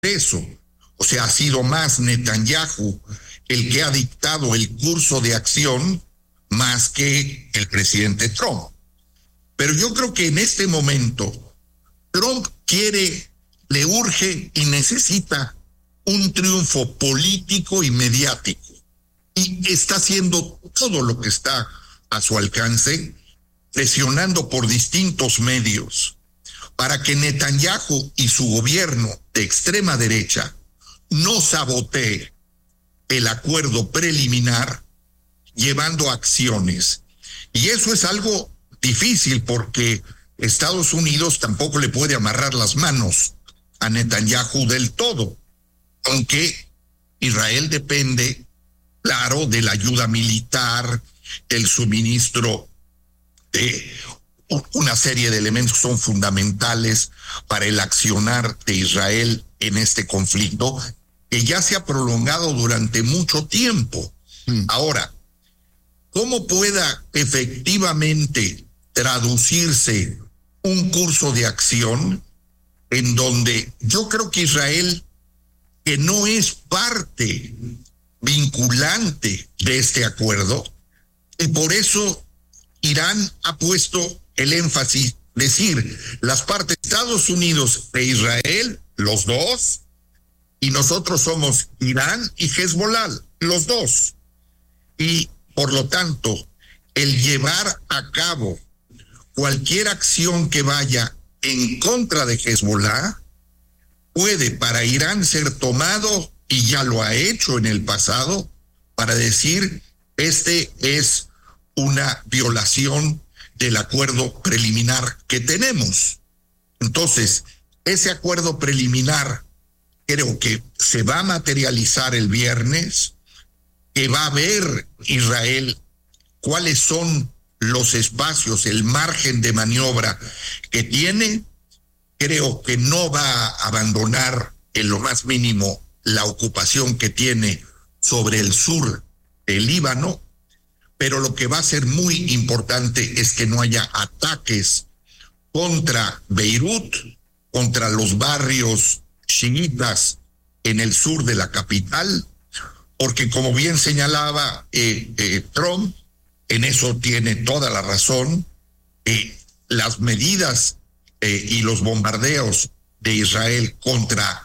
eso. O sea, ha sido más Netanyahu el que ha dictado el curso de acción más que el presidente Trump. Pero yo creo que en este momento Trump le urge y necesita un triunfo político y mediático. Y está haciendo todo lo que está a su alcance, presionando por distintos medios para que Netanyahu y su gobierno de extrema derecha no sabotee el acuerdo preliminar llevando acciones. Y eso es algo difícil porque Estados Unidos tampoco le puede amarrar las manos a Netanyahu del todo, aunque Israel depende, claro, de la ayuda militar, del suministro de una serie de elementos que son fundamentales para el accionar de Israel en este conflicto, que ya se ha prolongado durante mucho tiempo. Ahora, ¿cómo pueda efectivamente traducirse un curso de acción en donde yo creo que Israel, que no es parte vinculante de este acuerdo, y por eso Irán ha puesto el énfasis, decir, las partes Estados Unidos e Israel, los dos, y nosotros somos Irán y Hezbollah, los dos. Y por lo tanto, el llevar a cabo cualquier acción que vaya en contra de Hezbollah puede para Irán ser tomado, y ya lo ha hecho en el pasado, para decir, este es una violación del acuerdo preliminar que tenemos. Entonces, ese acuerdo preliminar creo que se va a materializar el viernes, que va a ver Israel cuáles son los espacios, el margen de maniobra que tiene. Creo que no va a abandonar en lo más mínimo la ocupación que tiene sobre el sur del Líbano, pero lo que va a ser muy importante es que no haya ataques contra Beirut, contra los barrios chiitas en el sur de la capital, porque como bien señalaba Trump, en eso tiene toda la razón, las medidas y los bombardeos de Israel contra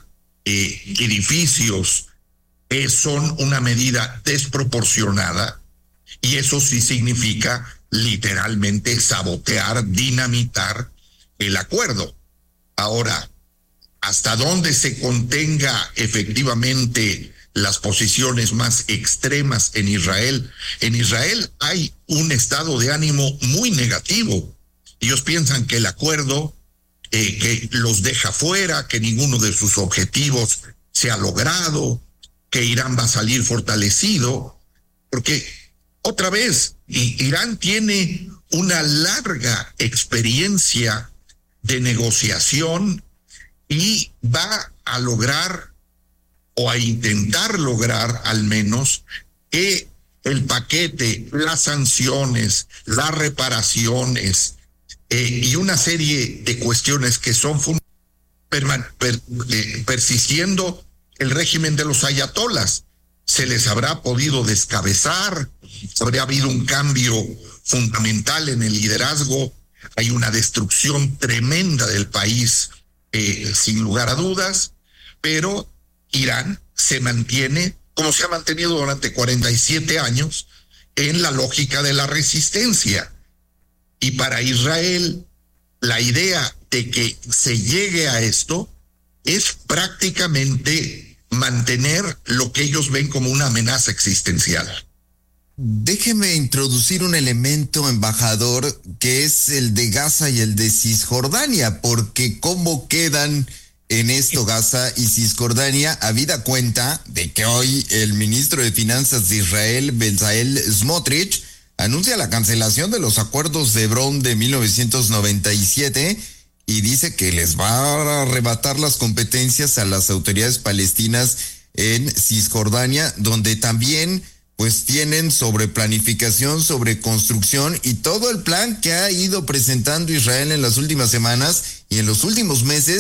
edificios son una medida desproporcionada, y eso sí significa literalmente sabotear, dinamitar el acuerdo. Ahora, hasta dónde se contenga efectivamente las posiciones más extremas en Israel. En Israel hay un estado de ánimo muy negativo. Ellos piensan que el acuerdo que los deja fuera, que ninguno de sus objetivos se ha logrado, que Irán va a salir fortalecido, porque otra vez, Irán tiene una larga experiencia de negociación y va a lograr, o a intentar lograr al menos, que el paquete, las sanciones, las reparaciones y una serie de cuestiones que son persistiendo el régimen de los ayatolas, se les habrá podido descabezar, habría habido un cambio fundamental en el liderazgo, hay una destrucción tremenda del país, sin lugar a dudas, pero Irán se mantiene, como se ha mantenido durante 47 años, en la lógica de la resistencia. Y para Israel, la idea de que se llegue a esto es prácticamente mantener lo que ellos ven como una amenaza existencial. Déjeme introducir un elemento, embajador, que es el de Gaza y el de Cisjordania, porque cómo quedan en esto Gaza y Cisjordania, habida cuenta de que hoy el ministro de Finanzas de Israel, Bezalel Smotrich, anuncia la cancelación de los acuerdos de Hebrón de 1997 y dice que les va a arrebatar las competencias a las autoridades palestinas en Cisjordania, donde también pues tienen sobre planificación, sobre construcción y todo el plan que ha ido presentando Israel en las últimas semanas y en los últimos meses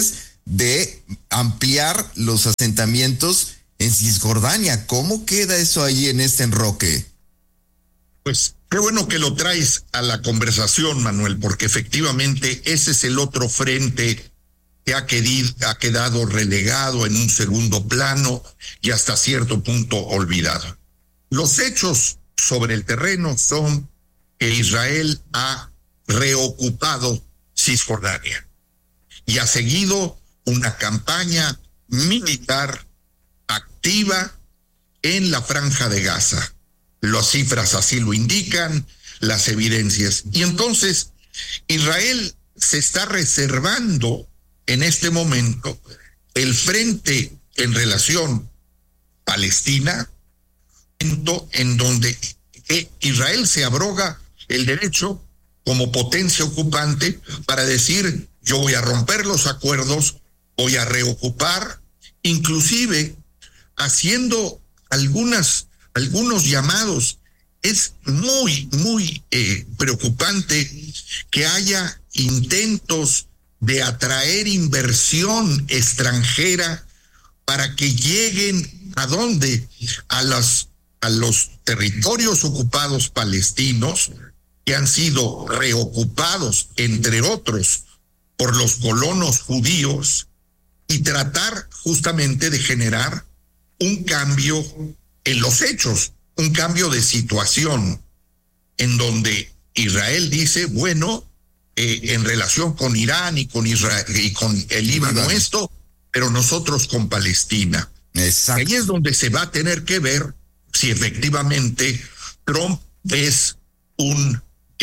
de ampliar los asentamientos en Cisjordania. ¿Cómo queda eso ahí en este enroque? Pues qué bueno que lo traes a la conversación, Manuel, porque efectivamente ese es el otro frente que ha quedado relegado en un segundo plano y hasta cierto punto olvidado. Los hechos sobre el terreno son que Israel ha reocupado Cisjordania y ha seguido una campaña militar activa en la Franja de Gaza. Las cifras así lo indican, las evidencias. Y entonces Israel se está reservando en este momento el frente en relación Palestina, en donde Israel se abroga el derecho como potencia ocupante para decir: yo voy a romper los acuerdos, voy a reocupar, inclusive haciendo algunos llamados. Es muy preocupante que haya intentos de atraer inversión extranjera para que lleguen ¿a dónde? A los territorios ocupados palestinos, que han sido reocupados, entre otros, por los colonos judíos, y tratar justamente de generar un cambio en los hechos, un cambio de situación, en donde Israel dice: bueno, en relación con Irán y con Israel y con el Líbano esto, pero nosotros con Palestina. Exacto. Ahí es donde se va a tener que ver si efectivamente Trump es un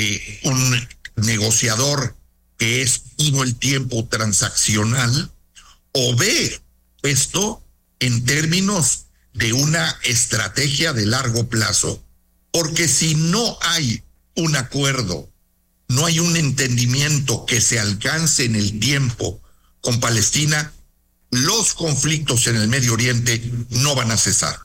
negociador que es todo el tiempo transaccional, o ve esto en términos de una estrategia de largo plazo. Porque si no hay un acuerdo, no hay un entendimiento que se alcance en el tiempo con Palestina, los conflictos en el Medio Oriente no van a cesar.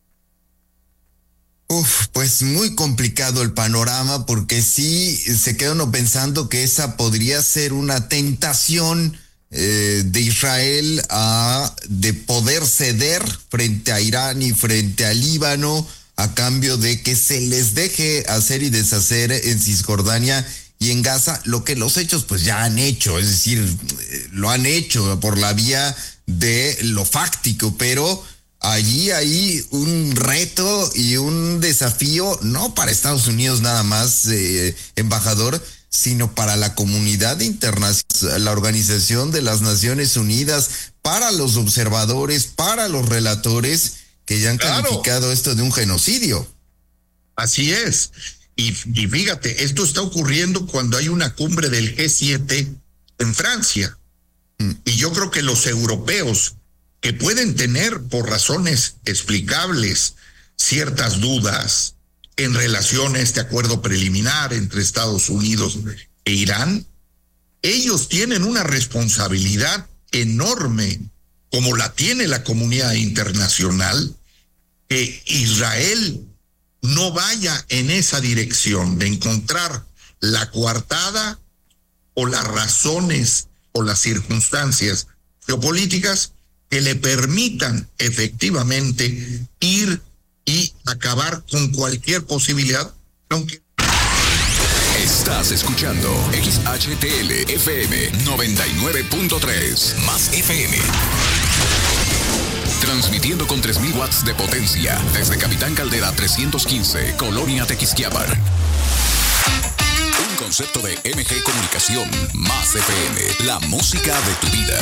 Pues muy complicado el panorama, porque sí se queda uno pensando que esa podría ser una tentación de Israel de poder ceder frente a Irán y frente a Líbano a cambio de que se les deje hacer y deshacer en Cisjordania y en Gaza lo que los hechos pues ya han hecho, es decir, lo han hecho por la vía de lo fáctico, pero allí hay un reto y un desafío, no para Estados Unidos nada más, embajador, sino para la comunidad internacional, la Organización de las Naciones Unidas, para los observadores, para los relatores que ya han calificado esto de un genocidio. Así es. Y fíjate, esto está ocurriendo cuando hay una cumbre del G7 en Francia. Y yo creo que los europeos, que pueden tener por razones explicables ciertas dudas en relación a este acuerdo preliminar entre Estados Unidos e Irán, ellos tienen una responsabilidad enorme, como la tiene la comunidad internacional, que Israel no vaya en esa dirección de encontrar la coartada o las razones o las circunstancias geopolíticas que le permitan efectivamente ir y acabar con cualquier posibilidad, aunque... Estás escuchando XHTL FM 99.3 más FM. Transmitiendo con 3,000 watts de potencia desde Capitán Caldera 315, Colonia Tequisquiapan. Un concepto de MG Comunicación más FM, la música de tu vida.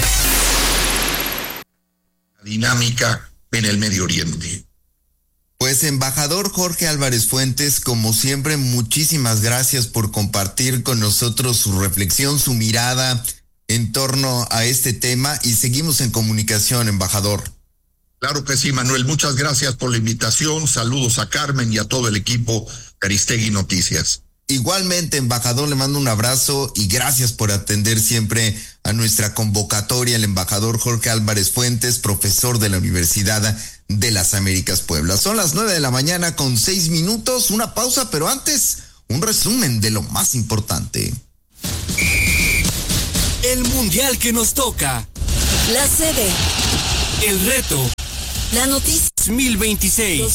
Dinámica en el Medio Oriente. Pues embajador Jorge Álvarez Fuentes, como siempre, muchísimas gracias por compartir con nosotros su reflexión, su mirada en torno a este tema, y seguimos en comunicación, embajador. Claro que sí, Manuel, muchas gracias por la invitación, saludos a Carmen y a todo el equipo de Aristegui Noticias. Igualmente, embajador, le mando un abrazo y gracias por atender siempre a nuestra convocatoria, el embajador Jorge Álvarez Fuentes, profesor de la Universidad de las Américas Puebla. Son las 9:06 a.m, una pausa, pero antes, un resumen de lo más importante. El mundial que nos toca. La sede. El reto. La noticia. 2026.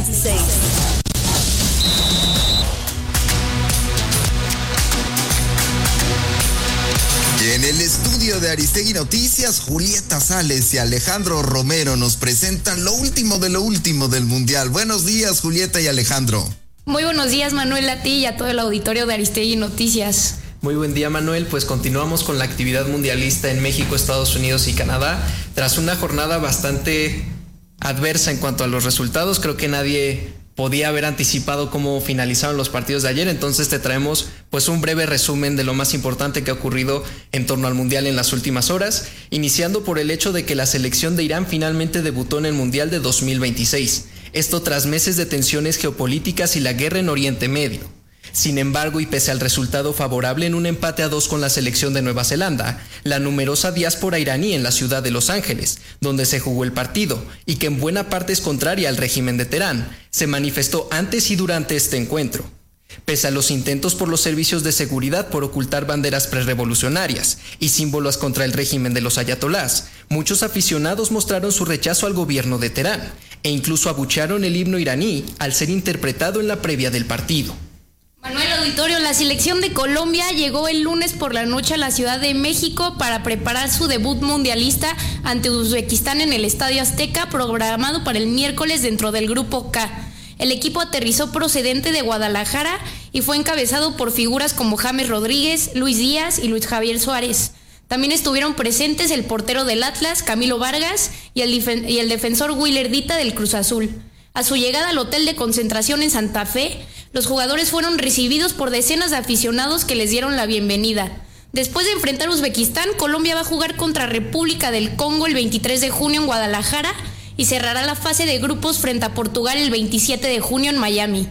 Y en el estudio de Aristegui Noticias, Julieta Sales y Alejandro Romero nos presentan lo último del Mundial. Buenos días, Julieta y Alejandro. Muy buenos días, Manuel, a ti y a todo el auditorio de Aristegui Noticias. Muy buen día, Manuel. Pues continuamos con la actividad mundialista en México, Estados Unidos y Canadá. Tras una jornada bastante adversa en cuanto a los resultados, creo que nadie podía haber anticipado cómo finalizaron los partidos de ayer, entonces te traemos pues un breve resumen de lo más importante que ha ocurrido en torno al Mundial en las últimas horas, iniciando por el hecho de que la selección de Irán finalmente debutó en el Mundial de 2026, esto tras meses de tensiones geopolíticas y la guerra en Oriente Medio. Sin embargo, y pese al resultado favorable en un empate a 2 con la selección de Nueva Zelanda, la numerosa diáspora iraní en la ciudad de Los Ángeles, donde se jugó el partido, y que en buena parte es contraria al régimen de Teherán, se manifestó antes y durante este encuentro. Pese a los intentos por los servicios de seguridad por ocultar banderas prerevolucionarias y símbolos contra el régimen de los ayatolás, muchos aficionados mostraron su rechazo al gobierno de Teherán, e incluso abuchearon el himno iraní al ser interpretado en la previa del partido. Manuel Auditorio, la selección de Colombia llegó el lunes por la noche a la Ciudad de México para preparar su debut mundialista ante Uzbekistán en el Estadio Azteca, programado para el miércoles dentro del Grupo K. El equipo aterrizó procedente de Guadalajara y fue encabezado por figuras como James Rodríguez, Luis Díaz y Luis Javier Suárez. También estuvieron presentes el portero del Atlas, Camilo Vargas, y el defensor Willer Dita del Cruz Azul. A su llegada al hotel de concentración en Santa Fe, los jugadores fueron recibidos por decenas de aficionados que les dieron la bienvenida. Después de enfrentar a Uzbekistán, Colombia va a jugar contra República del Congo el 23 de junio en Guadalajara y cerrará la fase de grupos frente a Portugal el 27 de junio en Miami.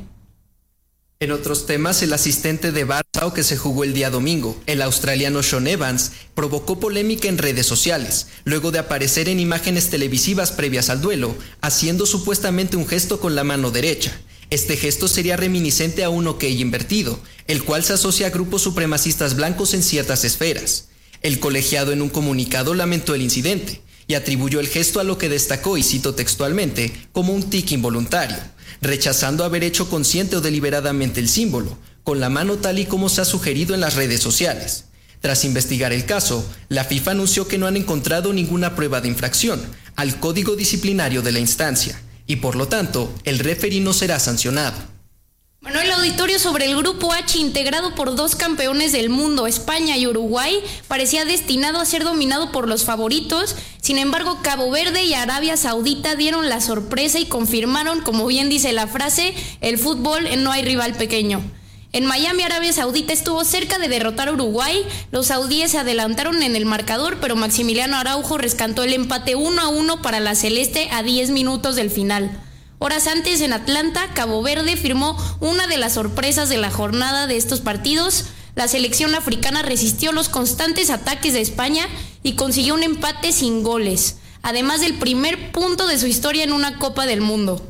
En otros temas, el asistente de Barça que se jugó el día domingo, el australiano Sean Evans, provocó polémica en redes sociales, luego de aparecer en imágenes televisivas previas al duelo, haciendo supuestamente un gesto con la mano derecha. Este gesto sería reminiscente a un OK invertido, el cual se asocia a grupos supremacistas blancos en ciertas esferas. El colegiado en un comunicado lamentó el incidente y atribuyó el gesto a lo que destacó, y cito textualmente, como un tic involuntario, rechazando haber hecho consciente o deliberadamente el símbolo, con la mano tal y como se ha sugerido en las redes sociales. Tras investigar el caso, la FIFA anunció que no han encontrado ninguna prueba de infracción al código disciplinario de la instancia, y por lo tanto, el referee no será sancionado. Manuel Auditorio, sobre el Grupo H, integrado por 2 campeones del mundo, España y Uruguay, parecía destinado a ser dominado por los favoritos. Sin embargo, Cabo Verde y Arabia Saudita dieron la sorpresa y confirmaron, como bien dice la frase, el fútbol no hay rival pequeño. En Miami, Arabia Saudita estuvo cerca de derrotar a Uruguay. Los saudíes se adelantaron en el marcador, pero Maximiliano Araujo rescató el empate 1-1 para la celeste a 10 minutos del final. Horas antes, en Atlanta, Cabo Verde firmó una de las sorpresas de la jornada de estos partidos. La selección africana resistió los constantes ataques de España y consiguió un empate sin goles, además del primer punto de su historia en una Copa del Mundo.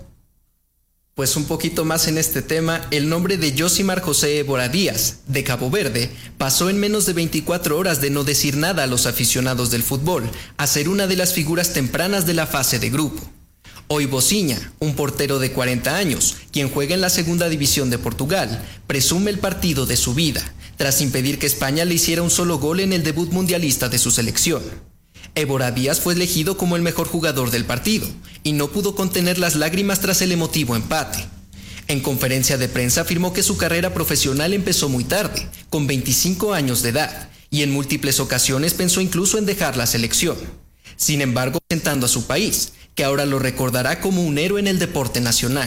Pues un poquito más en este tema, el nombre de Yosimar José Évora Díaz, de Cabo Verde, pasó en menos de 24 horas de no decir nada a los aficionados del fútbol, a ser una de las figuras tempranas de la fase de grupo. Hoy Bociña, un portero de 40 años, quien juega en la segunda división de Portugal, presume el partido de su vida, tras impedir que España le hiciera un solo gol en el debut mundialista de su selección. Évora Díaz fue elegido como el mejor jugador del partido y no pudo contener las lágrimas tras el emotivo empate. En conferencia de prensa afirmó que su carrera profesional empezó muy tarde, con 25 años de edad, y en múltiples ocasiones pensó incluso en dejar la selección. Sin embargo, representando a su país, que ahora lo recordará como un héroe en el deporte nacional.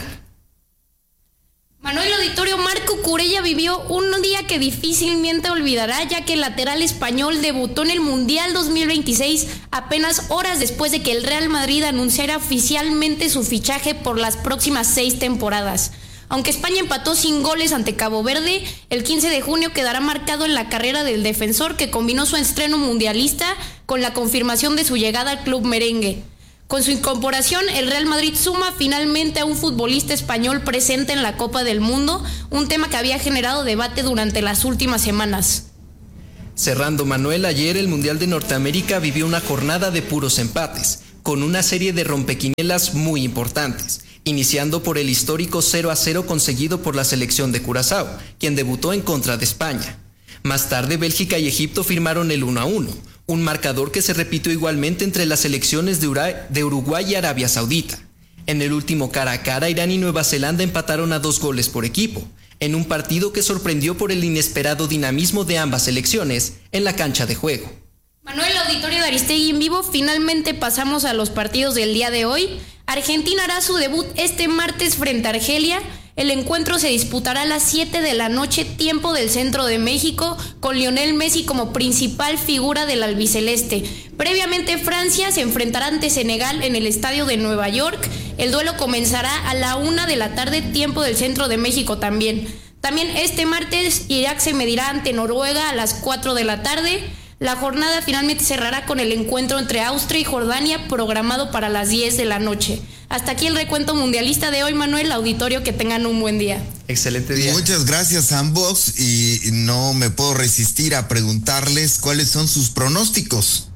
Manuel Auditorio, Marco Curella vivió un día que difícilmente olvidará, ya que el lateral español debutó en el Mundial 2026 apenas horas después de que el Real Madrid anunciara oficialmente su fichaje por las próximas 6 temporadas. Aunque España empató sin goles ante Cabo Verde, el 15 de junio quedará marcado en la carrera del defensor, que combinó su estreno mundialista con la confirmación de su llegada al club merengue. Con su incorporación, el Real Madrid suma finalmente a un futbolista español presente en la Copa del Mundo, un tema que había generado debate durante las últimas semanas. Cerrando, Manuel, ayer el Mundial de Norteamérica vivió una jornada de puros empates, con una serie de rompequinielas muy importantes, iniciando por el histórico 0-0 conseguido por la selección de Curazao, quien debutó en contra de España. Más tarde, Bélgica y Egipto firmaron el 1-1, un marcador que se repitió igualmente entre las selecciones de Uruguay y Arabia Saudita. En el último cara a cara, Irán y Nueva Zelanda empataron a 2 goles por equipo, en un partido que sorprendió por el inesperado dinamismo de ambas selecciones en la cancha de juego. Manuel, auditorio de Aristegui en vivo, finalmente pasamos a los partidos del día de hoy. Argentina hará su debut este martes frente a Argelia. El encuentro se disputará a las 7 de la noche, tiempo del centro de México, con Lionel Messi como principal figura del albiceleste. Previamente, Francia se enfrentará ante Senegal en el estadio de Nueva York. El duelo comenzará a la 1 de la tarde, tiempo del centro de México también. También este martes, Irak se medirá ante Noruega a las 4 de la tarde. La jornada finalmente cerrará con el encuentro entre Austria y Jordania, programado para las 10 de la noche. Hasta aquí el recuento mundialista de hoy, Manuel. Auditorio, que tengan un buen día. Excelente día. Muchas gracias a ambos, y no me puedo resistir a preguntarles cuáles son sus pronósticos.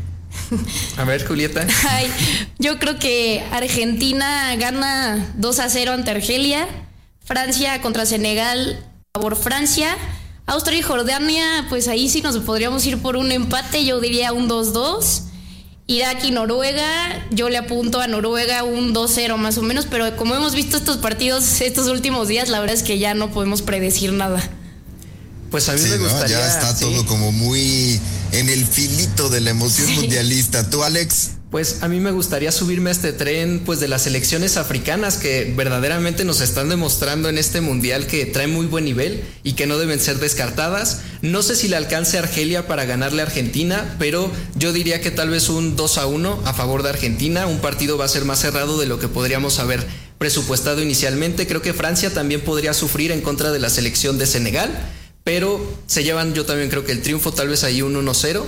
A ver, Julieta. Ay, yo creo que Argentina gana 2-0 ante Argelia. Francia contra Senegal, favor Francia. Austria y Jordania, pues ahí sí nos podríamos ir por un empate, yo diría un 2-2. Irak y Noruega, yo le apunto a Noruega un 2-0 más o menos, pero como hemos visto estos partidos estos últimos días, la verdad es que ya no podemos predecir nada. Pues a mí me gustaría... Ya está todo como muy en el filito de la emoción mundialista. ¿Tú, Alex? Pues a mí me gustaría subirme a este tren, pues, de las selecciones africanas que verdaderamente nos están demostrando en este mundial que traen muy buen nivel y que no deben ser descartadas. No sé si le alcance a Argelia para ganarle a Argentina, pero yo diría que tal vez un 2-1 a favor de Argentina. Un partido va a ser más cerrado de lo que podríamos haber presupuestado inicialmente. Creo que Francia también podría sufrir en contra de la selección de Senegal, pero se llevan, yo también creo que el triunfo, tal vez ahí un 1-0.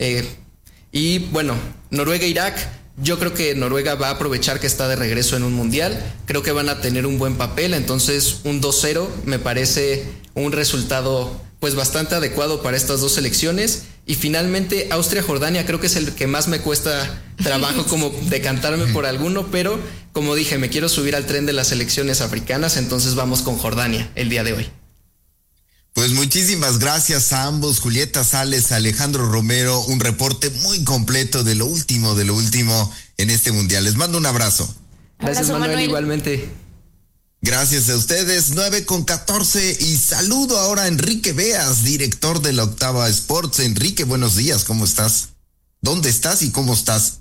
Y bueno, Noruega-Irak, yo creo que Noruega va a aprovechar que está de regreso en un mundial. Creo que van a tener un buen papel, entonces un 2-0 me parece un resultado pues bastante adecuado para estas dos selecciones. Y finalmente Austria-Jordania creo que es el que más me cuesta trabajo como decantarme por alguno, pero como dije, me quiero subir al tren de las selecciones africanas, entonces vamos con Jordania el día de hoy. Pues muchísimas gracias a ambos, Julieta Sales, Alejandro Romero, un reporte muy completo de lo último en este mundial. Les mando un abrazo. Gracias, Manuel, igualmente. Gracias a ustedes, 9:14, y saludo ahora a Enrique Beas, director de la Octava Sports. Enrique, buenos días, ¿cómo estás? ¿Dónde estás y cómo estás?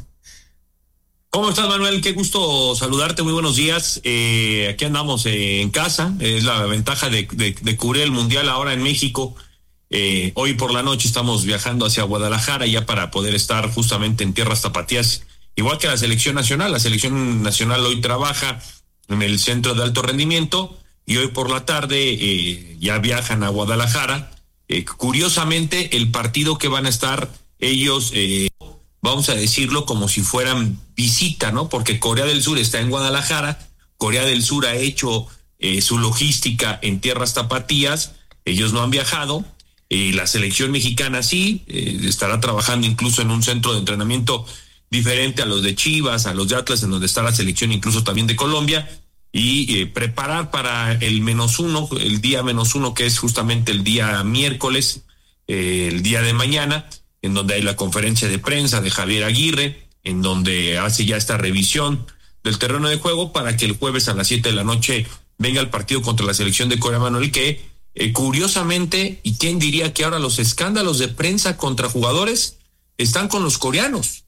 ¿Cómo estás, Manuel? Qué gusto saludarte, muy buenos días. Aquí andamos en casa, es la ventaja de cubrir el Mundial ahora en México. Hoy por la noche estamos viajando hacia Guadalajara ya para poder estar justamente en tierras tapatías, igual que la selección nacional. La selección nacional hoy trabaja en el centro de alto rendimiento y hoy por la tarde ya viajan a Guadalajara. Curiosamente, el partido que van a estar ellos... vamos a decirlo como si fueran visita, ¿no? Porque Corea del Sur está en Guadalajara, Corea del Sur ha hecho su logística en tierras tapatías, ellos no han viajado, la selección mexicana sí, estará trabajando incluso en un centro de entrenamiento diferente a los de Chivas, a los de Atlas, en donde está la selección incluso también de Colombia, y preparar para el -1, el día -1, que es justamente el día miércoles, el día de mañana, en donde hay la conferencia de prensa de Javier Aguirre, en donde hace ya esta revisión del terreno de juego para que el jueves a las 7 de la noche venga el partido contra la selección de Corea, Manuel, que curiosamente, y quién diría que ahora los escándalos de prensa contra jugadores están con los coreanos.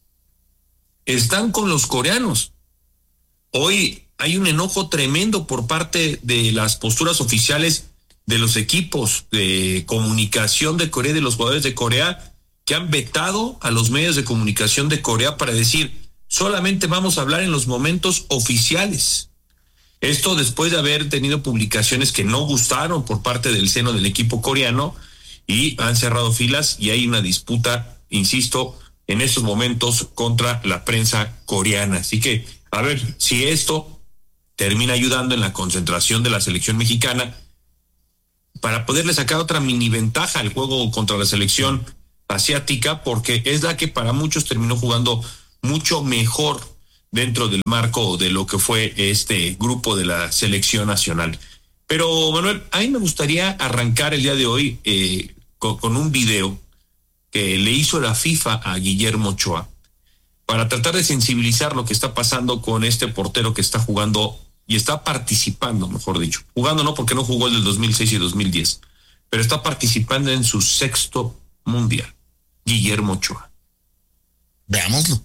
Hoy hay un enojo tremendo por parte de las posturas oficiales de los equipos de comunicación de Corea y de los jugadores de Corea, que han vetado a los medios de comunicación de Corea para decir, solamente vamos a hablar en los momentos oficiales. Esto después de haber tenido publicaciones que no gustaron por parte del seno del equipo coreano, y han cerrado filas y hay una disputa, insisto, en estos momentos contra la prensa coreana. Así que, a ver si esto termina ayudando en la concentración de la selección mexicana para poderle sacar otra mini ventaja al juego contra la selección asiática, porque es la que para muchos terminó jugando mucho mejor dentro del marco de lo que fue este grupo de la selección nacional. Pero Manuel, a mí me gustaría arrancar el día de hoy con un video que le hizo la FIFA a Guillermo Ochoa para tratar de sensibilizar lo que está pasando con este portero que está jugando y está participando, mejor dicho. Jugando no, porque no jugó el del 2006 y 2010, pero está participando en su 6º mundial. Guillermo Ochoa. Veámoslo.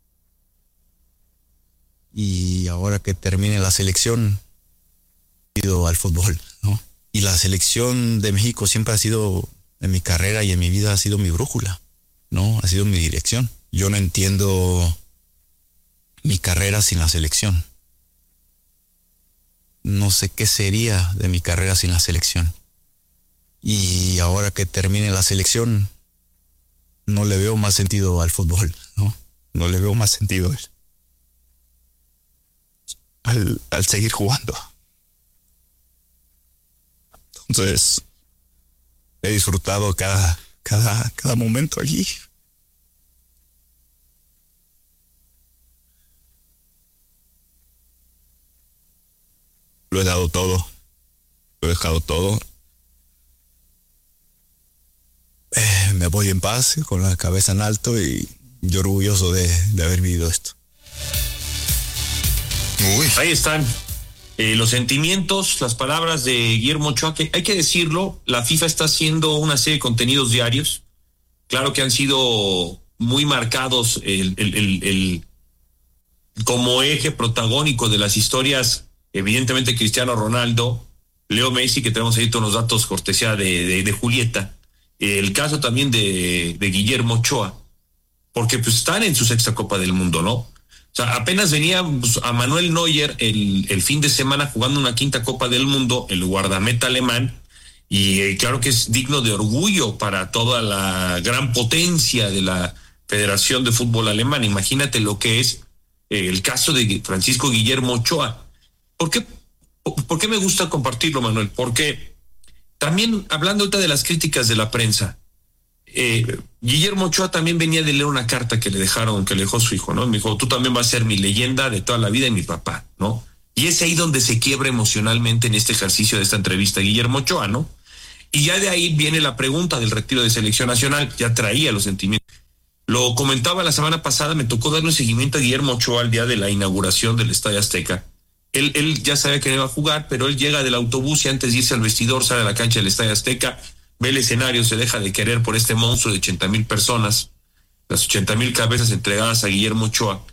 Y ahora que termine la selección, ido al fútbol, ¿no? Y la selección de México siempre ha sido, en mi carrera y en mi vida, ha sido mi brújula, ¿no? Ha sido mi dirección. Yo no entiendo mi carrera sin la selección. No sé qué sería de mi carrera sin la selección. Y ahora que termine la selección, no le veo más sentido al fútbol, ¿no? No le veo más sentido al seguir jugando. Entonces, he disfrutado cada momento allí. Lo he dado todo. Lo he dejado todo. Me voy en paz, con la cabeza en alto y yo orgulloso de haber vivido esto. Uy. Ahí están los sentimientos, las palabras de Guillermo Ochoa, que hay que decirlo, la FIFA está haciendo una serie de contenidos diarios. Claro que han sido muy marcados como eje protagónico de las historias, evidentemente Cristiano Ronaldo, Leo Messi, que tenemos ahí todos los datos cortesía de Julieta. El caso también de Guillermo Ochoa, porque pues están en su 6ª Copa del Mundo, ¿no? O sea, apenas venía a Manuel Neuer el fin de semana jugando una 5ª Copa del Mundo, el guardameta alemán, y claro que es digno de orgullo para toda la gran potencia de la Federación de Fútbol Alemán. Imagínate lo que es el caso de Francisco Guillermo Ochoa. ¿Por qué me gusta compartirlo, Manuel? Porque también, hablando ahorita de las críticas de la prensa, Guillermo Ochoa también venía de leer una carta que le dejó su hijo, ¿no? Me dijo, tú también vas a ser mi leyenda de toda la vida y mi papá, ¿no? Y es ahí donde se quiebra emocionalmente en este ejercicio de esta entrevista Guillermo Ochoa, ¿no? Y ya de ahí viene la pregunta del retiro de selección nacional, ya traía los sentimientos. Lo comentaba la semana pasada, me tocó darle un seguimiento a Guillermo Ochoa al día de la inauguración del Estadio Azteca. Él ya sabía que no iba a jugar, pero él llega del autobús y antes de irse al vestidor sale a la cancha del Estadio Azteca, ve el escenario, se deja de querer por este monstruo de 80,000 personas, las 80,000 cabezas entregadas a Guillermo Ochoa.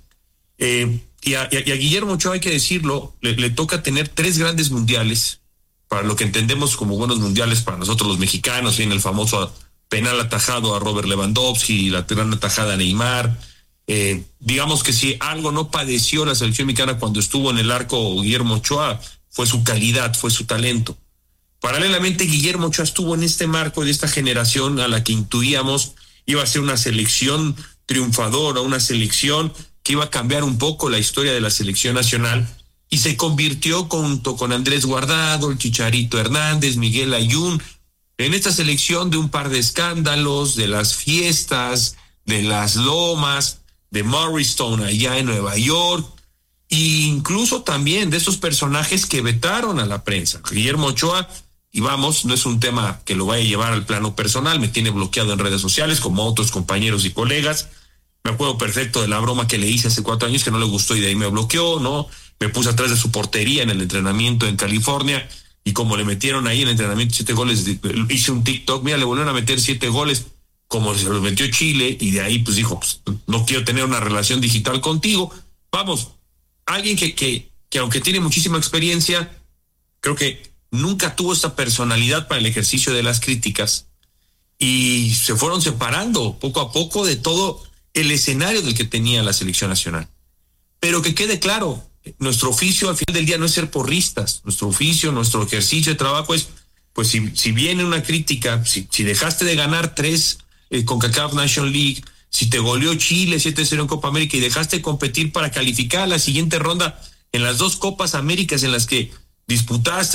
Y a Guillermo Ochoa, hay que decirlo, le toca tener 3 grandes mundiales, para lo que entendemos como buenos mundiales para nosotros los mexicanos, en el famoso penal atajado a Robert Lewandowski, la gran atajada a Neymar. Digamos que si algo no padeció la selección mexicana cuando estuvo en el arco Guillermo Ochoa, fue su calidad, fue su talento. Paralelamente, Guillermo Ochoa estuvo en este marco de esta generación a la que intuíamos iba a ser una selección triunfadora, una selección que iba a cambiar un poco la historia de la selección nacional, y se convirtió junto con Andrés Guardado, el Chicharito Hernández, Miguel Ayun, en esta selección de un par de escándalos, de las fiestas, de las lomas, de Morristown allá en Nueva York, e incluso también de esos personajes que vetaron a la prensa. Guillermo Ochoa, y vamos, no es un tema que lo vaya a llevar al plano personal, me tiene bloqueado en redes sociales como otros compañeros y colegas. Me acuerdo perfecto de la broma que le hice hace 4 años que no le gustó y de ahí me bloqueó, ¿no? Me puse atrás de su portería en el entrenamiento en California, y como le metieron ahí en el entrenamiento 7 goles, hice un TikTok, mira, le volvieron a meter 7 goles, como se los metió Chile, y de ahí pues dijo, pues no quiero tener una relación digital contigo. Vamos, alguien que aunque tiene muchísima experiencia, creo que nunca tuvo esta personalidad para el ejercicio de las críticas, y se fueron separando poco a poco de todo el escenario del que tenía la selección nacional. Pero que quede claro, nuestro oficio al final del día no es ser porristas, nuestro oficio, nuestro ejercicio de trabajo es, pues si viene una crítica, si dejaste de ganar 3 CONCACAF Nation League, si te goleó Chile 7-0 en Copa América y dejaste de competir para calificar a la siguiente ronda en las 2 Copas Américas en las que disputaste, pues,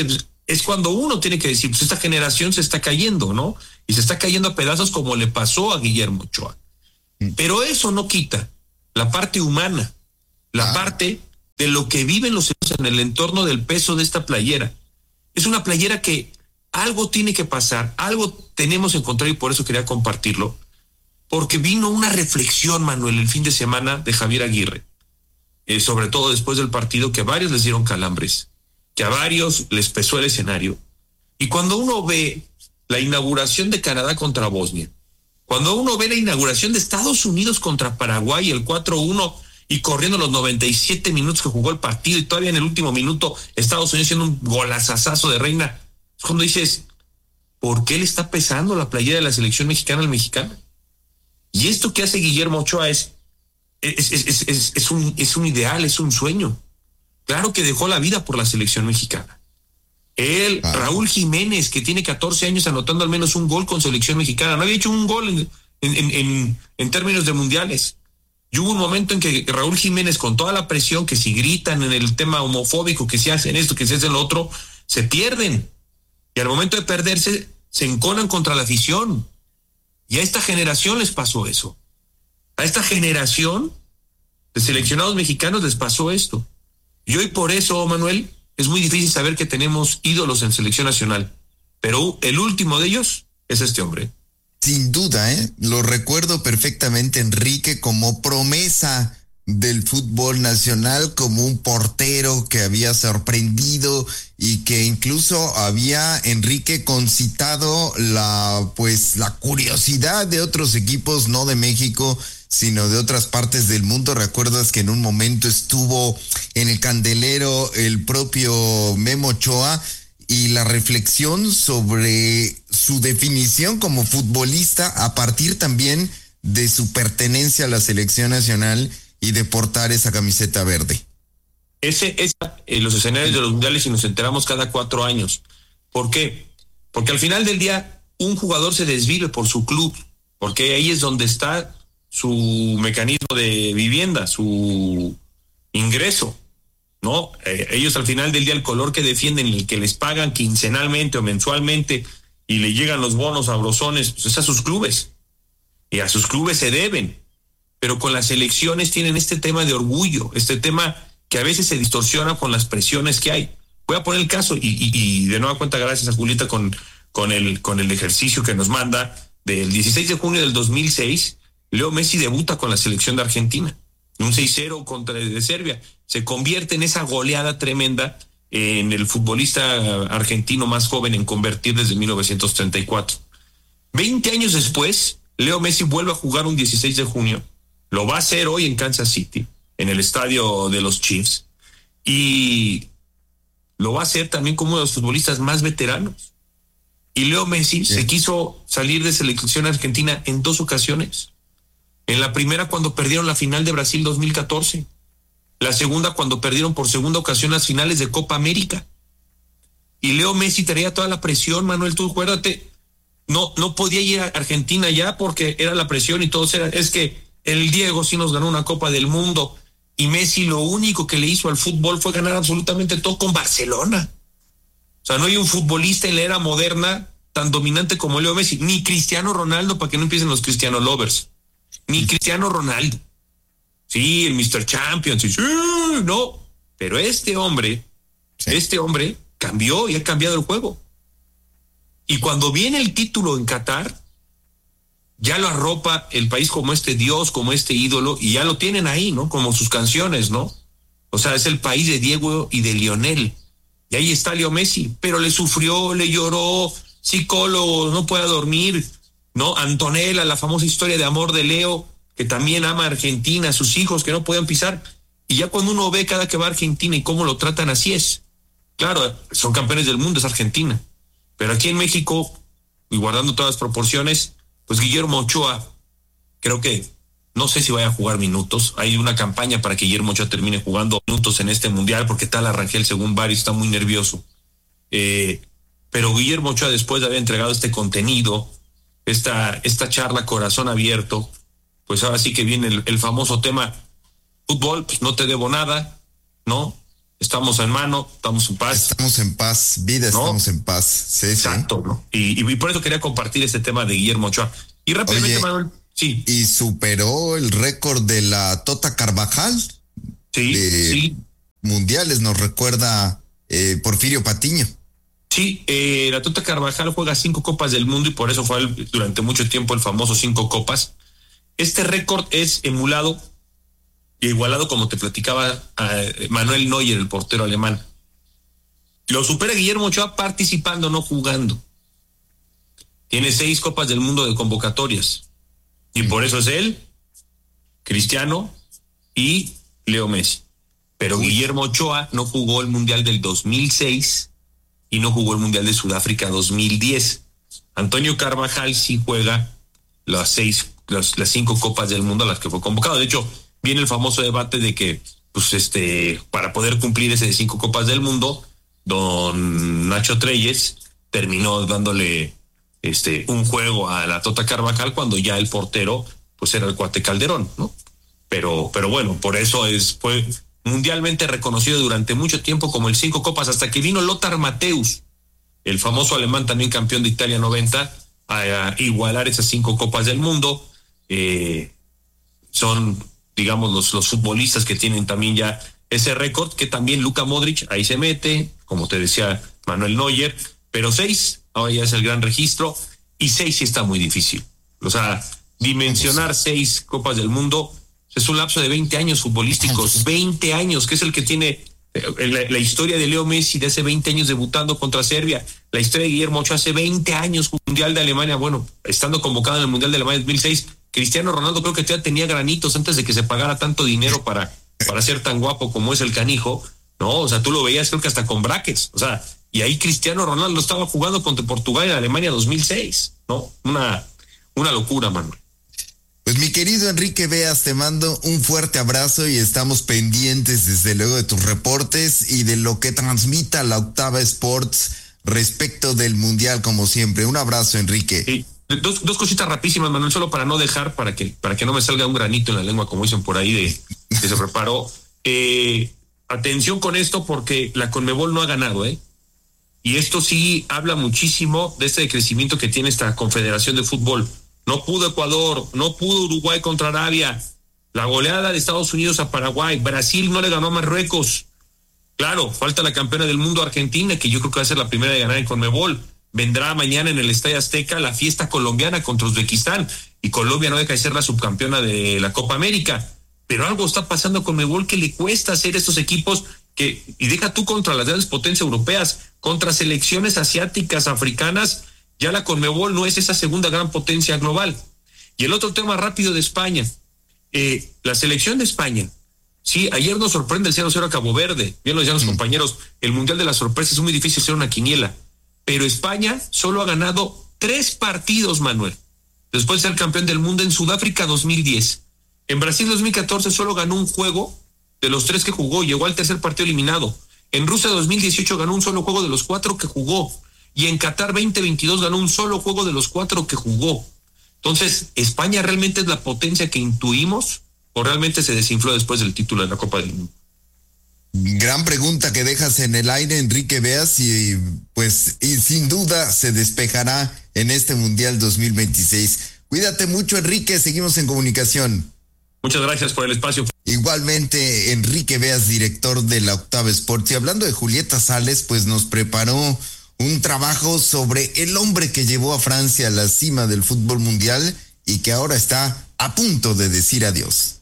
es cuando uno tiene que decir, pues esta generación se está cayendo, ¿no? Y se está cayendo a pedazos como le pasó a Guillermo Ochoa. Pero eso no quita la parte humana, la parte de lo que viven los seres en el entorno del peso de esta playera. Es una playera que algo tiene que pasar, algo tenemos que encontrar, y por eso quería compartirlo, porque vino una reflexión, Manuel, el fin de semana de Javier Aguirre, sobre todo después del partido, que a varios les dieron calambres, que a varios les pesó el escenario. Y cuando uno ve la inauguración de Canadá contra Bosnia, cuando uno ve la inauguración de Estados Unidos contra Paraguay, el 4-1, y corriendo los 97 minutos que jugó el partido, y todavía en el último minuto Estados Unidos haciendo un golazazazo de Reina, es cuando dices, ¿por qué le está pesando la playera de la selección mexicana al mexicano? Y esto que hace Guillermo Ochoa es un ideal, es un sueño. Claro que dejó la vida por la selección mexicana. Él, Raúl Jiménez, que tiene 14 años anotando al menos un gol con selección mexicana, no había hecho un gol en términos de mundiales. Y hubo un momento en que Raúl Jiménez, con toda la presión, que si gritan en el tema homofóbico, que si hacen esto, que si hacen lo otro, se pierden. Y al momento de perderse, se enconan contra la afición. Y a esta generación les pasó eso. A esta generación de seleccionados mexicanos les pasó esto. Y hoy por eso, Manuel, es muy difícil saber que tenemos ídolos en selección nacional. Pero el último de ellos es este hombre. Sin duda, lo recuerdo perfectamente, Enrique, como promesa del fútbol nacional, como un portero que había sorprendido y que incluso había, Enrique, concitado la curiosidad de otros equipos, no de México, sino de otras partes del mundo. ¿Recuerdas que en un momento estuvo en el candelero el propio Memo Ochoa? Y la reflexión sobre su definición como futbolista a partir también de su pertenencia a la selección nacional y de portar esa camiseta verde. Los escenarios de los mundiales, y nos enteramos cada 4 años. ¿Por qué? Porque al final del día un jugador se desvive por su club, porque ahí es donde está su mecanismo de vivienda, su ingreso, ¿no? Ellos al final del día, el color que defienden, el que les pagan quincenalmente o mensualmente y le llegan los bonos sabrosones, pues es a sus clubes, y a sus clubes se deben. Pero con las elecciones tienen este tema de orgullo, este tema que a veces se distorsiona con las presiones que hay. Voy a poner el caso, y de nueva cuenta gracias a Julieta con el ejercicio que nos manda. Del 16 de junio del 2006, Leo Messi debuta con la selección de Argentina, un 6-0 contra de Serbia. Se convierte en esa goleada tremenda, en el futbolista argentino más joven en convertir desde 1934. 20 años después, Leo Messi vuelve a jugar un 16 de junio. Lo va a hacer hoy en Kansas City, en el estadio de los Chiefs. Y lo va a hacer también como uno de los futbolistas más veteranos. Y Leo Messi se quiso salir de selección argentina en 2 ocasiones. En la primera, cuando perdieron la final de Brasil 2014. La segunda, cuando perdieron por segunda ocasión las finales de Copa América. Y Leo Messi traía toda la presión, Manuel, tú acuérdate, no podía ir a Argentina ya porque era la presión y todos eran, es que el Diego sí nos ganó una Copa del Mundo, y Messi lo único que le hizo al fútbol fue ganar absolutamente todo con Barcelona. O sea, no hay un futbolista en la era moderna tan dominante como Leo Messi, ni Cristiano Ronaldo, para que no empiecen los Cristiano lovers, ni Cristiano Ronaldo. Sí, el Mr. Champions, sí, no, pero este hombre cambió y ha cambiado el juego. Y cuando viene el título en Qatar, ya lo arropa el país como este dios, como este ídolo, y ya lo tienen ahí, ¿no? Como sus canciones, ¿no? O sea, es el país de Diego y de Lionel. Y ahí está Leo Messi, pero le sufrió, le lloró, psicólogos, no puede dormir, ¿no? Antonella, la famosa historia de amor de Leo, que también ama a Argentina, a sus hijos que no pueden pisar. Y ya cuando uno ve cada que va a Argentina y cómo lo tratan, así es. Claro, son campeones del mundo, es Argentina. Pero aquí en México, y guardando todas las proporciones, pues Guillermo Ochoa, creo que, no sé si vaya a jugar minutos. Hay una campaña para que Guillermo Ochoa termine jugando minutos en este mundial, porque tal Rangel, según varios, está muy nervioso. Pero Guillermo Ochoa, después de haber entregado este contenido, esta charla corazón abierto, pues ahora sí que viene el famoso tema: fútbol, pues no te debo nada, ¿no? estamos en mano, estamos en paz. Estamos en paz, vida, ¿no? Estamos en paz. Sí, exacto, sí. ¿no? Y por eso quería compartir este tema de Guillermo Ochoa. Y rápidamente, Manuel, sí. Y superó el récord de la Tota Carvajal. Sí. Mundiales, nos recuerda Porfirio Patiño. Sí, la Tota Carvajal juega 5 Copas del Mundo y por eso fue durante mucho tiempo el famoso 5 Copas. Este récord es emulado e igualado, como te platicaba, a Manuel Neuer, el portero alemán. Lo supera Guillermo Ochoa participando, no jugando. Tiene 6 Copas del Mundo de convocatorias. Y por eso es él, Cristiano y Leo Messi. Pero Guillermo Ochoa no jugó el Mundial del 2006 y no jugó el Mundial de Sudáfrica 2010. Antonio Carvajal sí juega las 5 Copas del Mundo a las que fue convocado. De hecho, viene el famoso debate de que, pues, para poder cumplir ese de 5 Copas del Mundo, don Nacho Treyes terminó dándole un juego a la Tota Carvajal cuando ya el portero, pues, era el Cuate Calderón, ¿no? Pero bueno, por eso fue mundialmente reconocido durante mucho tiempo como el 5 Copas, hasta que vino Lothar Matthäus, el famoso alemán, también campeón de Italia 90, a igualar esas 5 Copas del Mundo. Son, digamos, los futbolistas que tienen también ya ese récord, que también Luka Modric ahí se mete, como te decía Manuel Neuer, pero 6 ahora ya es el gran registro, y 6 sí está muy difícil. O sea, dimensionar 6 Copas del Mundo es un lapso de 20 años futbolísticos, 20 años, que es el que tiene la historia de Leo Messi de hace 20 años debutando contra Serbia, la historia de Guillermo Ochoa hace 20 años, Mundial de Alemania, bueno, estando convocado en el Mundial de Alemania 2006, Cristiano Ronaldo creo que ya tenía granitos antes de que se pagara tanto dinero para ser tan guapo como es el canijo, ¿no? O sea, tú lo veías creo que hasta con brackets, o sea, y ahí Cristiano Ronaldo estaba jugando contra Portugal en Alemania 2006, ¿no? Una locura, Manuel. Pues mi querido Enrique Beas, te mando un fuerte abrazo y estamos pendientes desde luego de tus reportes y de lo que transmita la Octava Sports respecto del Mundial, como siempre. Un abrazo, Enrique. Sí. Dos cositas rapidísimas, Manuel, solo para no dejar, para que no me salga un granito en la lengua, como dicen por ahí, de que se preparó. Atención con esto, porque la Conmebol no ha ganado, y esto sí habla muchísimo de este crecimiento que tiene esta Confederación de Fútbol. No pudo Ecuador, no pudo Uruguay contra Arabia, la goleada de Estados Unidos a Paraguay, Brasil no le ganó a Marruecos. Claro, falta la campeona del mundo Argentina, que yo creo que va a ser la primera de ganar en Conmebol. Vendrá mañana en el Estadio Azteca la fiesta colombiana contra Uzbekistán, y Colombia no deja de ser la subcampeona de la Copa América. Pero algo está pasando con Conmebol que le cuesta hacer estos equipos y deja tú contra las grandes potencias europeas, contra selecciones asiáticas, africanas. Ya la Conmebol no es esa segunda gran potencia global. Y el otro tema rápido de España. La selección de España, sí, ayer nos sorprende el 0-0 a Cabo Verde. Bien lo decían los compañeros, el Mundial de las Sorpresas es muy difícil hacer una quiniela. Pero España solo ha ganado 3 partidos, Manuel, después de ser campeón del mundo. En Sudáfrica 2010. En Brasil 2014 solo ganó un juego de los 3 que jugó, llegó al tercer partido eliminado. En Rusia 2018 ganó un solo juego de los 4 que jugó. Y en Qatar 2022 ganó un solo juego de los 4 que jugó. Entonces, ¿España realmente es la potencia que intuimos o realmente se desinfló después del título de la Copa del Mundo? Gran pregunta que dejas en el aire, Enrique Beas, y sin duda se despejará en este Mundial 2026. Cuídate mucho, Enrique, seguimos en comunicación. Muchas gracias por el espacio. Igualmente, Enrique Beas, director de la Octava Sports. Y hablando de Julieta Sales, pues nos preparó un trabajo sobre el hombre que llevó a Francia a la cima del fútbol mundial y que ahora está a punto de decir adiós.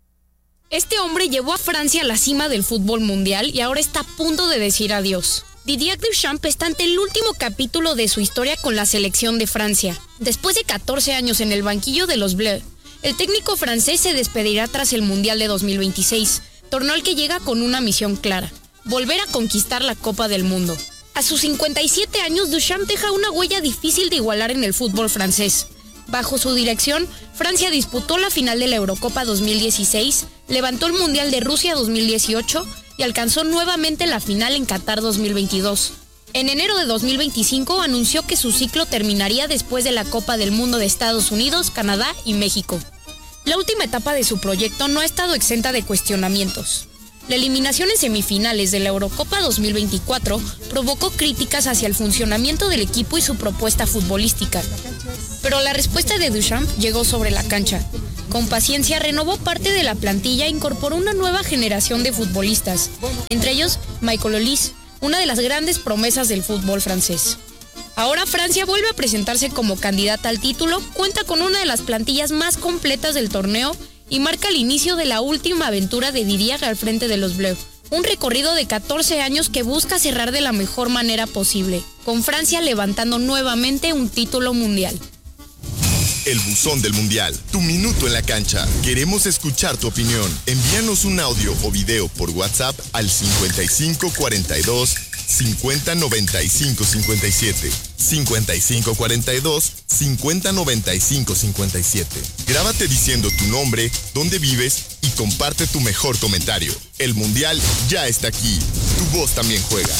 Este hombre llevó a Francia a la cima del fútbol mundial y ahora está a punto de decir adiós. Didier Deschamps está ante el último capítulo de su historia con la selección de Francia. Después de 14 años en el banquillo de los Bleus, el técnico francés se despedirá tras el Mundial de 2026, torneo al que llega con una misión clara: volver a conquistar la Copa del Mundo. A sus 57 años, Deschamps deja una huella difícil de igualar en el fútbol francés. Bajo su dirección, Francia disputó la final de la Eurocopa 2016, levantó el Mundial de Rusia 2018 y alcanzó nuevamente la final en Qatar 2022. En enero de 2025 anunció que su ciclo terminaría después de la Copa del Mundo de Estados Unidos, Canadá y México. La última etapa de su proyecto no ha estado exenta de cuestionamientos. La eliminación en semifinales de la Eurocopa 2024 provocó críticas hacia el funcionamiento del equipo y su propuesta futbolística. Pero la respuesta de Deschamps llegó sobre la cancha. Con paciencia renovó parte de la plantilla e incorporó una nueva generación de futbolistas, entre ellos Michael Olise, una de las grandes promesas del fútbol francés. Ahora Francia vuelve a presentarse como candidata al título, cuenta con una de las plantillas más completas del torneo y marca el inicio de la última aventura de Didier al frente de los Bleus. Un recorrido de 14 años que busca cerrar de la mejor manera posible, con Francia levantando nuevamente un título mundial. El buzón del mundial, tu minuto en la cancha. Queremos escuchar tu opinión. Envíanos un audio o video por WhatsApp al 5542 5095 57. 5542 5095 57. Grábate diciendo tu nombre, dónde vives y comparte tu mejor comentario. El mundial ya está aquí. Tu voz también juega.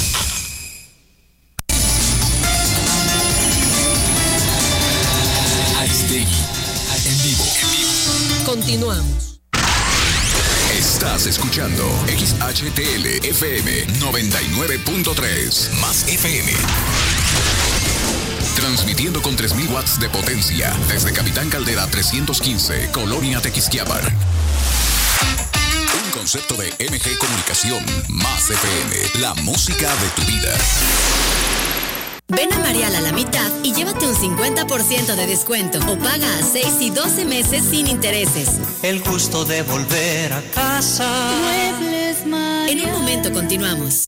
En vivo. Continuamos. Estás escuchando XHTL FM 99.3 más FM. Transmitiendo con 3000 watts de potencia desde Capitán Caldera 315, Colonia Tequisquiapan. Un concepto de MG Comunicación más FM, la música de tu vida. Ven a Marial a la mitad y llévate un 50% de descuento o paga a 6 y 12 meses sin intereses. El gusto de volver a casa. Muebles Marial. En un momento continuamos.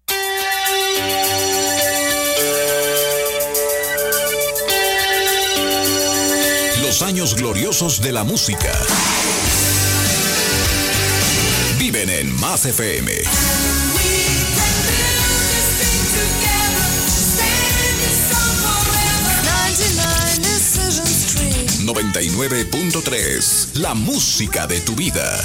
Los años gloriosos de la música viven en Más FM. 99.3, la música de tu vida.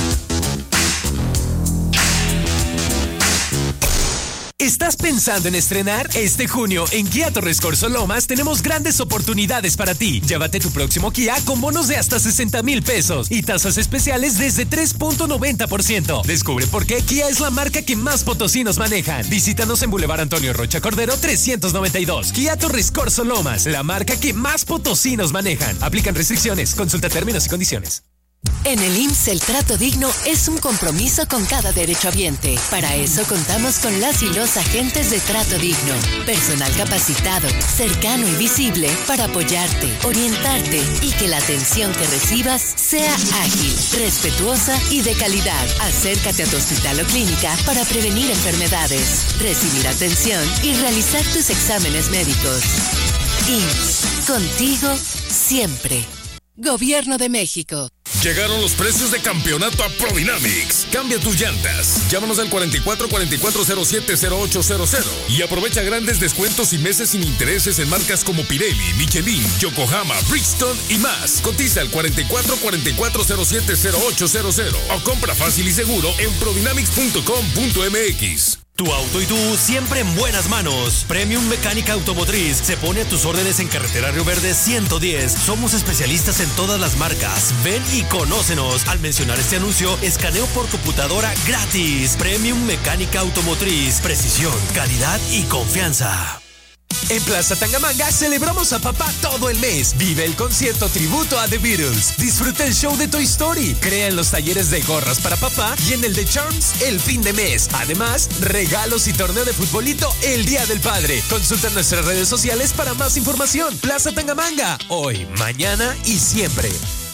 ¿Estás pensando en estrenar? Este junio en Kia Torres Corzo Lomas tenemos grandes oportunidades para ti. Llévate tu próximo Kia con bonos de hasta 60,000 pesos y tasas especiales desde 3.90%. Descubre por qué Kia es la marca que más potosinos manejan. Visítanos en Boulevard Antonio Rocha Cordero 392. Kia Torres Corzo Lomas, la marca que más potosinos manejan. Aplican restricciones. Consulta términos y condiciones. En el IMSS el trato digno es un compromiso con cada derechohabiente. Para eso contamos con las y los agentes de trato digno. Personal capacitado, cercano y visible para apoyarte, orientarte y que la atención que recibas sea ágil, respetuosa y de calidad. Acércate a tu hospital o clínica para prevenir enfermedades, recibir atención y realizar tus exámenes médicos. IMSS, contigo siempre. Gobierno de México. Llegaron los precios de campeonato a Prodynamics. Cambia tus llantas. Llámanos al 44-4407-0800 y aprovecha grandes descuentos y meses sin intereses en marcas como Pirelli, Michelin, Yokohama, Bridgestone y más. Cotiza al 44-4407-0800 o compra fácil y seguro en prodynamics.com.mx. Tu auto y tú siempre en buenas manos. Premium Mecánica Automotriz se pone a tus órdenes en Carretera Río Verde 110. Somos especialistas en todas las marcas. Ven y conócenos. Al mencionar este anuncio, escaneo por computadora gratis. Premium Mecánica Automotriz. Precisión, calidad y confianza. En Plaza Tangamanga celebramos a papá todo el mes. Vive el concierto tributo a The Beatles. Disfruta el show de Toy Story. Crea en los talleres de gorras para papá y en el de Charms el fin de mes. Además, regalos y torneo de futbolito el Día del Padre. Consulta nuestras redes sociales para más información. Plaza Tangamanga. Hoy, mañana y siempre.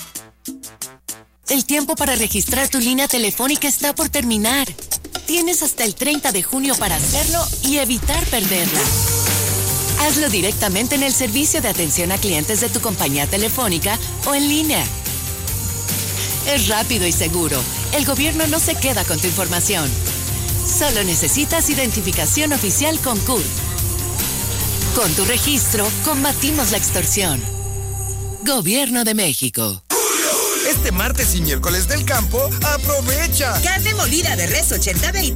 El tiempo para registrar tu línea telefónica está por terminar. Tienes hasta el 30 de junio para hacerlo y evitar perderla. Hazlo directamente en el servicio de atención a clientes de tu compañía telefónica o en línea. Es rápido y seguro. El gobierno no se queda con tu información. Solo necesitas identificación oficial con CURP. Con tu registro, combatimos la extorsión. Gobierno de México. Este martes y miércoles del campo, aprovecha. Carne molida de res 80-20